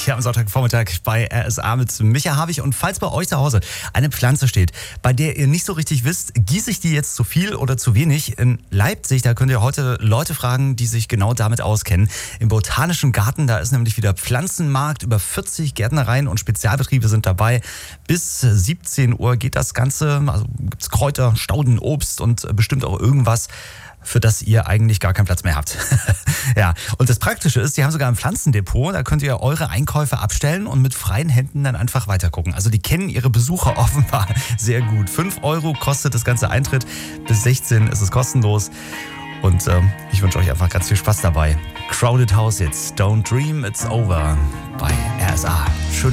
hier am Sonntagvormittag bei RSA mit Micha Havig. Und falls bei euch zu Hause eine Pflanze steht, bei der ihr nicht so richtig wisst, gieße ich die jetzt zu viel oder zu wenig? In Leipzig, da könnt ihr heute Leute fragen, die sich genau damit auskennen. Im Botanischen Garten, da ist nämlich wieder Pflanzenmarkt. Über 40 Gärtnereien und Spezialbetriebe sind dabei. Bis 17 Uhr geht das Ganze. Also gibt's Kräuter, Stauden, Obst und bestimmt auch irgendwas, für das ihr eigentlich gar keinen Platz mehr habt. Ja, und das Praktische ist, die haben sogar ein Pflanzendepot, da könnt ihr eure Einkäufe abstellen und mit freien Händen dann einfach weitergucken. Also die kennen ihre Besucher offenbar sehr gut. 5 Euro kostet das ganze Eintritt, bis 16 ist es kostenlos. Und ich wünsche euch einfach ganz viel Spaß dabei. Crowded House jetzt, Don't Dream It's Over bei RSA. Schöne